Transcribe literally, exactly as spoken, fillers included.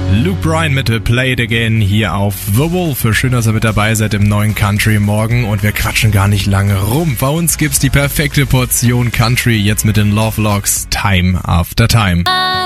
Luke Bryan mit Play It Again hier auf The Wolf. Schön, dass ihr mit dabei seid im neuen Country Morgen und wir quatschen gar nicht lange rum. Bei uns gibt's die perfekte Portion Country jetzt mit den Lovelocks Time After Time.